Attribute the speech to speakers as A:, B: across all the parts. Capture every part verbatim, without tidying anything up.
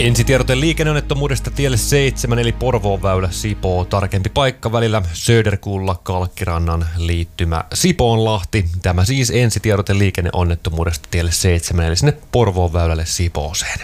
A: Ensitiedote liikenneonnettomuudesta tielle seitsemän eli Porvoon väylä Sipoo. Tarkempi paikka välillä Söderkulla Kalkkirannan liittymä Sipoonlahti. Tämä siis ensitiedote liikenneonnettomuudesta tielle seitsemän eli sinne Porvoon väylälle Sipooseen.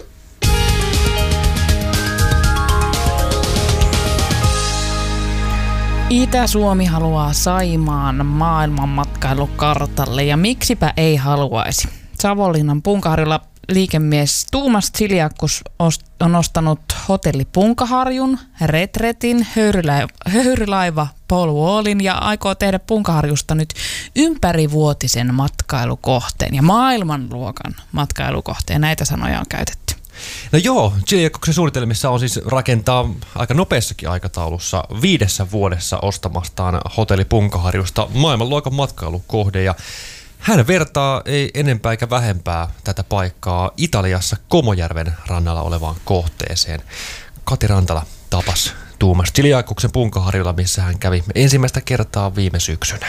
B: Itä-Suomi haluaa Saimaan maailmanmatkailukartalle ja miksipä ei haluaisi. Savonlinnan Punkaharjulla liikemies Tuomas Tsiliakus on ostanut hotelli Punkaharjun, Retretin, höyrylaiva, höyrylaiva Paul Wallin ja aikoo tehdä Punkaharjusta nyt ympärivuotisen matkailukohteen ja maailmanluokan matkailukohteen. Näitä sanoja on käytetty.
A: No joo, Tsiliakuksen suunnitelmissa on siis rakentaa aika nopeassakin aikataulussa viidessä vuodessa ostamastaan hotelli Punkaharjusta maailmanluokan matkailukohde ja hän vertaa ei enempää eikä vähempää tätä paikkaa Italiassa Komojärven rannalla olevaan kohteeseen. Kati Rantala tapas Tuomas Tsiliakuksen Punkaharjulla, missä hän kävi ensimmäistä kertaa viime syksynä.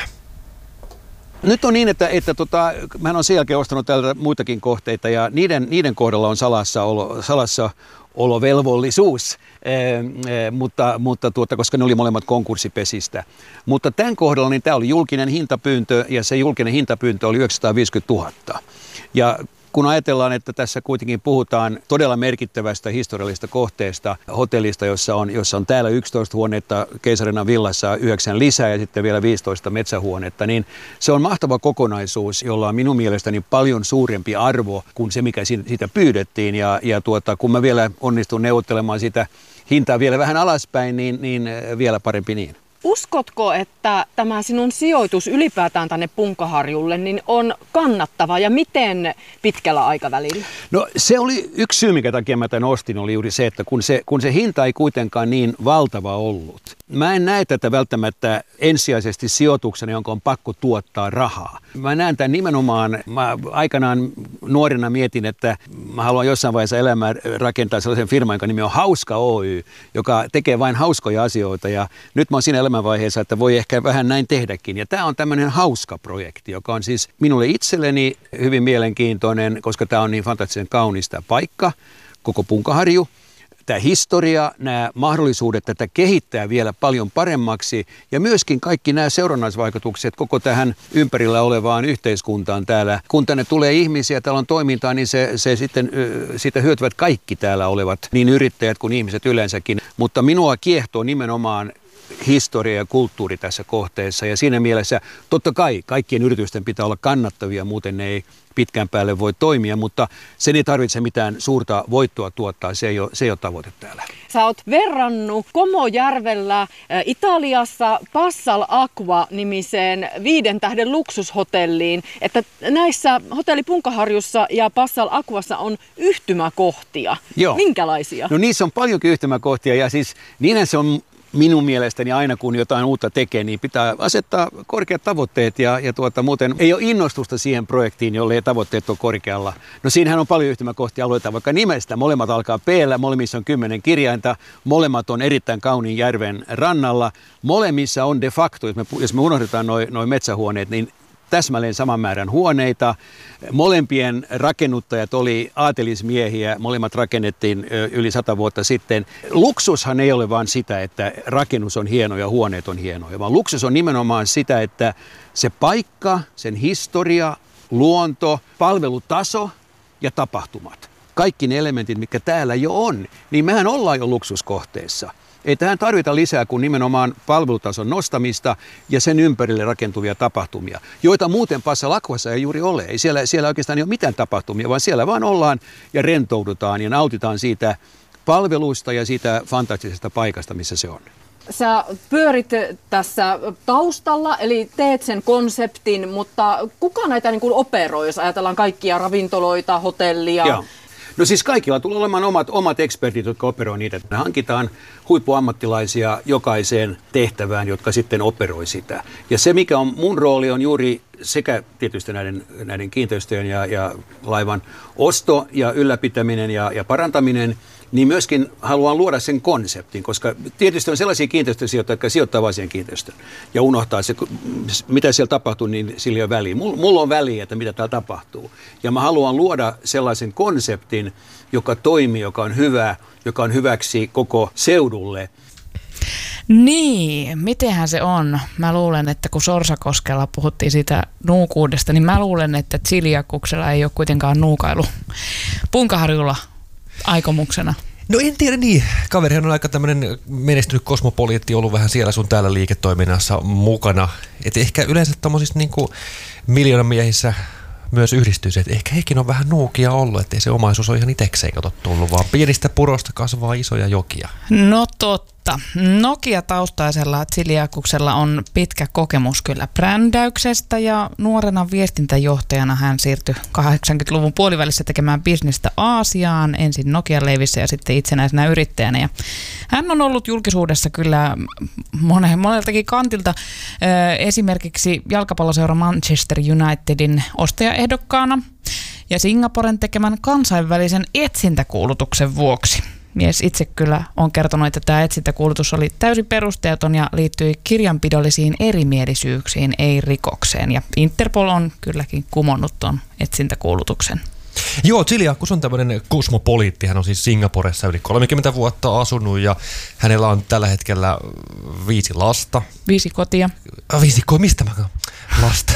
C: Nyt on niin, että, että tota, hän on sen jälkeen ostanut täältä muitakin kohteita ja niiden, niiden kohdalla on salassa olo, salassa olovelvollisuus, ee, ee, mutta, mutta tuota, koska ne oli molemmat konkurssipesistä. Mutta tämän kohdalla niin tämä oli julkinen hintapyyntö ja se julkinen hintapyyntö oli yhdeksänsataaviisikymmentätuhatta. Ja kun ajatellaan, että tässä kuitenkin puhutaan todella merkittävästä historiallisesta kohteesta, hotellista, jossa on, jossa on täällä yksitoista huonetta, Keisarinan villassa yhdeksän lisää ja sitten vielä viisitoista metsähuonetta, niin se on mahtava kokonaisuus, jolla on minun mielestäni paljon suurempi arvo kuin se, mikä siitä pyydettiin. Ja, ja tuota, kun mä vielä onnistun neuvottelemaan sitä hintaa vielä vähän alaspäin, niin, niin vielä parempi niin.
D: Uskotko, että tämä sinun sijoitus ylipäätään tänne Punkaharjulle niin on kannattava ja miten pitkällä aikavälillä?
C: No se oli yksi syy, mikä takia mä tämän ostin, oli juuri se, että kun se, kun se hinta ei kuitenkaan niin valtava ollut. Mä en näe tätä välttämättä ensisijaisesti sijoituksena, jonka on pakko tuottaa rahaa. Mä näen tämän nimenomaan, mä aikanaan nuorena mietin, että mä haluan jossain vaiheessa elämää rakentaa sellaisen firman, jonka nimi on Hauska Oy, joka tekee vain hauskoja asioita ja nyt mä oon siinä elämänvaiheessa, että voi ehkä vähän näin tehdäkin. Ja tämä on tämmöinen hauska projekti, joka on siis minulle itselleni hyvin mielenkiintoinen, koska tämä on niin fantastisen kaunista paikka, koko Punkaharju. Tämä historia, nämä mahdollisuudet tätä kehittää vielä paljon paremmaksi ja myöskin kaikki nämä seurannaisvaikutukset koko tähän ympärillä olevaan yhteiskuntaan täällä. Kun tänne tulee ihmisiä, täällä on toimintaa, niin se, se sitten, siitä hyötyvät kaikki täällä olevat, niin yrittäjät kuin ihmiset yleensäkin. Mutta minua kiehtoo nimenomaan historia ja kulttuuri tässä kohteessa ja siinä mielessä totta kai kaikkien yritysten pitää olla kannattavia, muuten ne ei pitkän päälle voi toimia, mutta sen ei tarvitse mitään suurta voittoa tuottaa, se ei ole, se ei ole tavoite täällä.
D: Sä oot verrannut Komojärvellä Italiassa Passal Acqua-nimiseen viiden tähden luksushotelliin, että näissä hotelli Punkaharjussa ja Passal Acquassa on yhtymäkohtia.
C: Joo.
D: Minkälaisia?
C: No niissä on paljonkin yhtymäkohtia ja siis niinhän se on minun mielestäni aina kun jotain uutta tekee, niin pitää asettaa korkeat tavoitteet ja, ja tuota, muuten ei ole innostusta siihen projektiin, jolle ei tavoitteet ole korkealla. No siinähän on paljon yhtymäkohtia, aloitetaan vaikka nimestä. Molemmat alkaa P:llä, molemmissa on kymmenen kirjainta, molemmat on erittäin kauniin järven rannalla. Molemmissa on de facto, jos me, jos me unohdetaan noin noi metsähuoneet, niin täsmälleen saman määrän huoneita. Molempien rakennuttajat oli aatelismiehiä, molemmat rakennettiin yli sata vuotta sitten. Luksushan ei ole vain sitä, että rakennus on hieno ja huoneet on hienoja, vaan luksus on nimenomaan sitä, että se paikka, sen historia, luonto, palvelutaso ja tapahtumat. Kaikki ne elementit, mitkä täällä jo on, niin mehän ollaan jo luksuskohteessa. Ei tähän tarvita lisää kuin nimenomaan palvelutason nostamista ja sen ympärille rakentuvia tapahtumia, joita muuten Passal Acquassa ei juuri ole. Ei siellä, siellä oikeastaan ei ole mitään tapahtumia, vaan siellä vaan ollaan ja rentoudutaan ja nautitaan siitä palveluista ja siitä fantastisesta paikasta, missä se on.
D: Sä pyörit tässä taustalla, eli teet sen konseptin, mutta kuka näitä niin kuin operoi, jos ajatellaan kaikkia ravintoloita, hotellia?
C: Joo. No siis kaikilla tulee olemaan omat, omat ekspertit, jotka operoi niitä. Me hankitaan huippuammattilaisia jokaiseen tehtävään, jotka sitten operoi sitä. Ja se, mikä on mun rooli, on juuri sekä tietysti näiden, näiden kiinteistöjen ja, ja laivan osto ja ylläpitäminen ja, ja parantaminen, niin myöskin haluan luoda sen konseptin, koska tietysti on sellaisia kiinteistösijoittajia, jotka sijoittaa vain siihen kiinteistön ja unohtaa se, mitä siellä tapahtuu, niin sillä ei ole väliä. Mulla on väliä, että mitä täällä tapahtuu. Ja mä haluan luoda sellaisen konseptin, joka toimii, joka on hyvä, joka on hyväksi koko seudulle.
B: Niin, mitenhän se on? Mä luulen, että kun Sorsakoskella puhuttiin siitä nuukuudesta, niin mä luulen, että Chiliakuksella ei ole kuitenkaan nuukailu Punkaharjulla aikomuksena.
A: No en tiedä niin. Kaverihan on aika tämmöinen menestynyt kosmopoliitti, ollut vähän siellä sun täällä liiketoiminnassa mukana. Et ehkä yleensä tommosissa niinku miljoonamiehissä myös yhdistyisi, että ehkä hekin on vähän nuukia ollut, ettei se omaisuus ole ihan itsekseen kato tullut, vaan pienistä purosta kasvaa isoja jokia. No
B: totta. Nokia-taustaisella Chiliakuksella on pitkä kokemus kyllä brändäyksestä ja nuorena viestintäjohtajana hän siirtyi kahdeksankymmentäluvun puolivälissä tekemään bisnestä Aasiaan, ensin Nokian leivissä ja sitten itsenäisenä yrittäjänä. Ja hän on ollut julkisuudessa kyllä monen, moneltakin kantilta, esimerkiksi jalkapalloseura Manchester Unitedin ostajaehdokkaana ja Singaporen tekemän kansainvälisen etsintäkuulutuksen vuoksi. Mies itse kyllä on kertonut, että tämä etsintäkuulutus oli täysin perusteeton ja liittyi kirjanpidollisiin erimielisyyksiin, ei rikokseen. Ja Interpol on kylläkin kumonnut tuon etsintäkuulutuksen.
A: Joo, Chiliakus on tämmöinen kosmopoliitti. Hän on siis Singaporessa yli kolmekymmentä vuotta asunut ja hänellä on tällä hetkellä viisi lasta.
B: Viisi kotia.
A: Viisi kotia? Mistä mä lasta?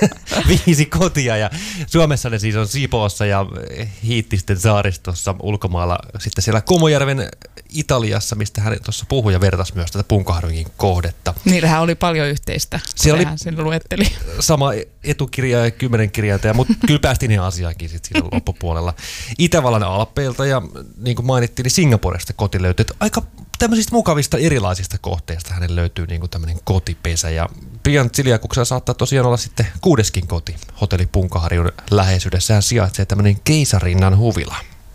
A: Viisi kotia ja Suomessa ne siis on Sipoossa ja Hiittisten saaristossa ulkomailla sitten siellä Komojärven Italiassa, mistä hän tuossa puhui ja vertasi myös tätä Punkaharjun kohdetta.
B: Niillähän oli paljon yhteistä,
A: se oli
B: sen luetteli.
A: Sama etukirja ja kymmenen kirjainta, mutta kyllä päästiin ihan asiaankin sitten siinä loppupuolella. Itävallan Alppeilta ja niin kuin mainittiin, niin Singaporesta koti löytyy. Aika tämmöisistä mukavista erilaisista kohteista hänelle löytyy niin kuin tämmöinen kotipesä ja pian Chiliakuksella saattaa tosiaan olla sitten kuudeskin koti. Hotelli Punkaharjun läheisyydessään sijaitsee tämmöinen Keisarinnan huvila.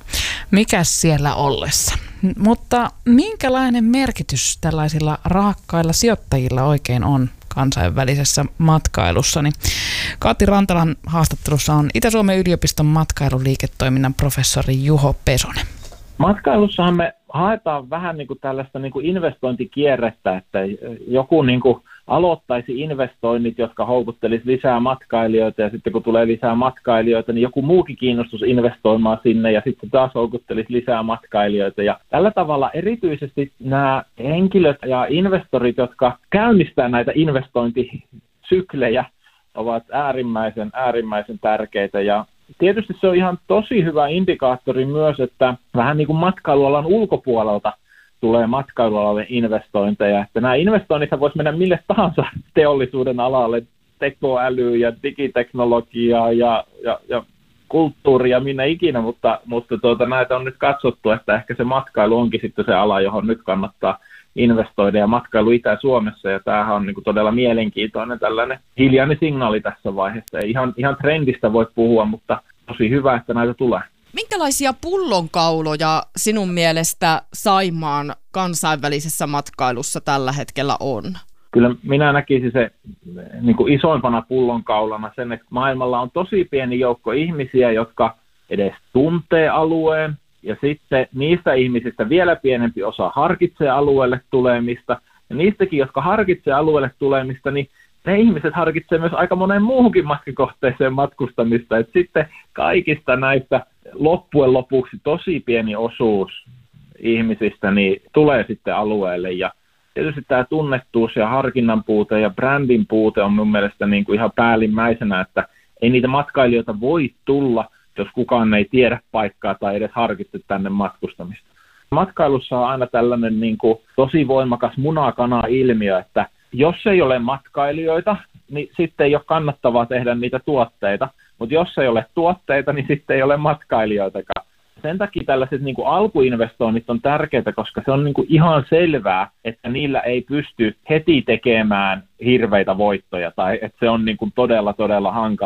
B: Mikäs siellä ollessa? Mutta minkälainen merkitys tällaisilla rahakkailla sijoittajilla oikein on kansainvälisessä matkailussa? Niin Kati Rantalan haastattelussa on Itä-Suomen yliopiston matkailuliiketoiminnan professori Juho Pesonen.
E: Matkailussahan me haetaan vähän niin kuin tällaista niin kuin investointikierrettä, että joku niin kuin aloittaisi investoinnit, jotka houkuttelisi lisää matkailijoita ja sitten kun tulee lisää matkailijoita, niin joku muukin kiinnostus investoimaan sinne ja sitten taas houkuttelisi lisää matkailijoita. Ja tällä tavalla erityisesti nämä henkilöt ja investorit, jotka käynnistää näitä investointisyklejä, ovat äärimmäisen, äärimmäisen tärkeitä ja tietysti se on ihan tosi hyvä indikaattori myös, että vähän niin kuin matkailualan ulkopuolelta tulee matkailualalle investointeja. Että nämä investoinnit voisi mennä mille tahansa teollisuuden alalle, tekoäly ja digiteknologia ja, ja, ja kulttuuri ja minne ikinä, mutta, mutta tuota, näitä on nyt katsottu, että ehkä se matkailu onkin sitten se ala, johon nyt kannattaa investoida ja matkailu Itä-Suomessa, ja tämähän on niin kuin todella mielenkiintoinen tällainen hiljainen signaali tässä vaiheessa. Ei ihan, ihan trendistä voi puhua, mutta tosi hyvä, että näitä tulee.
D: Minkälaisia pullonkauloja sinun mielestä Saimaan kansainvälisessä matkailussa tällä hetkellä on?
E: Kyllä minä näkisin se niin kuin isoimpana pullonkaulana sen, että maailmalla on tosi pieni joukko ihmisiä, jotka edes tuntee alueen, ja sitten niistä ihmisistä vielä pienempi osa harkitsee alueelle tulemista. Ja niistäkin, jotka harkitsee alueelle tulemista, niin ne ihmiset harkitsee myös aika moneen muuhunkin matkakohteeseen matkustamista. Et sitten kaikista näistä loppujen lopuksi tosi pieni osuus ihmisistä niin tulee sitten alueelle. Ja tietysti tämä tunnettuus ja harkinnan puute ja brändin puute on mun mielestä niin kuin ihan päällimmäisenä, että ei niitä matkailijoita voi tulla, jos kukaan ei tiedä paikkaa tai edes harkitse tänne matkustamista. Matkailussa on aina tällainen niin kuin tosi voimakas muna-kana-ilmiö, että jos ei ole matkailijoita, niin sitten ei ole kannattavaa tehdä niitä tuotteita, mutta jos ei ole tuotteita, niin sitten ei ole matkailijoitakaan. Sen takia tällaiset niin kuin alkuinvestoinnit on tärkeitä, koska se on niin kuin ihan selvää, että niillä ei pysty heti tekemään hirveitä voittoja tai että se on niin kuin todella, todella hankalaa.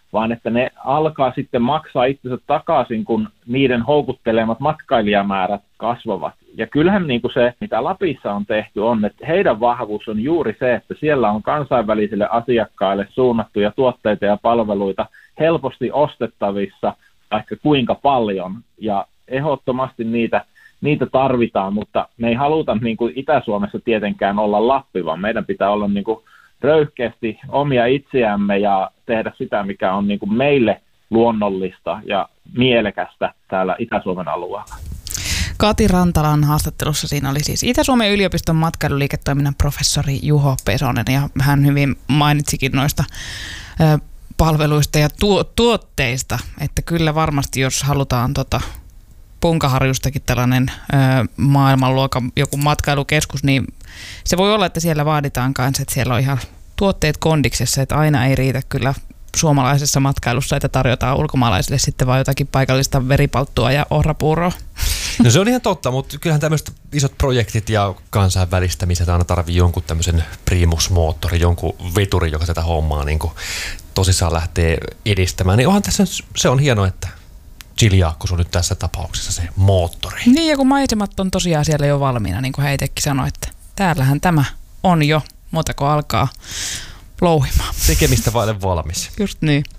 E: vaan että ne alkaa sitten maksaa itsensä takaisin, kun niiden houkuttelemat matkailijamäärät kasvavat. Ja kyllähän niin kuin se, mitä Lapissa on tehty, on, että heidän vahvuus on juuri se, että siellä on kansainvälisille asiakkaille suunnattuja tuotteita ja palveluita helposti ostettavissa, vaikka kuinka paljon, ja ehdottomasti niitä, niitä tarvitaan, mutta me ei haluta niin kuin Itä-Suomessa tietenkään olla Lappi, vaan meidän pitää olla niin kuin röyhkeästi omia itseämme ja tehdä sitä, mikä on niin kuin meille luonnollista ja mielekästä täällä Itä-Suomen alueella.
B: Kati Rantalan haastattelussa siinä oli siis Itä-Suomen yliopiston matkailuliiketoiminnan professori Juho Pesonen, ja hän hyvin mainitsikin noista ö, palveluista ja tuo, tuotteista, että kyllä varmasti jos halutaan tota, Punkaharjustakin tällainen ö, maailmanluokan joku matkailukeskus, niin se voi olla, että siellä vaaditaan kanssa, että siellä on ihan tuotteet kondiksessa, että aina ei riitä kyllä suomalaisessa matkailussa, että tarjotaan ulkomaalaisille sitten vaan jotakin paikallista veripalttua ja ohrapuuroa.
A: No se on ihan totta, mutta kyllähän tämmöiset isot projektit ja kansainvälistämiset aina tarvii jonkun tämmöisen primusmoottori, jonkun veturi, joka tätä hommaa niin kuin tosissaan lähtee edistämään. Niin onhan tässä, se on hienoa, että Chiliakkos on nyt tässä tapauksessa se moottori.
B: Niin, ja kun maisemat on tosiaan siellä jo valmiina, niin kuin he itsekin sanoi, että täällähän tämä on jo, muuta kuin alkaa louhimaan.
A: Tekemistä vaille valmis.
B: Just niin.